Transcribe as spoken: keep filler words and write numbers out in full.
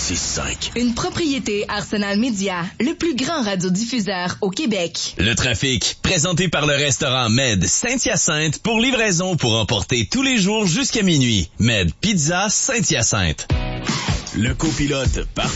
six cinq. Une propriété Arsenal Média, le plus grand radiodiffuseur au Québec. Le trafic, présenté par le restaurant Med Saint-Hyacinthe pour livraison pour emporter tous les jours jusqu'à minuit. Med Pizza Saint-Hyacinthe. Le copilote par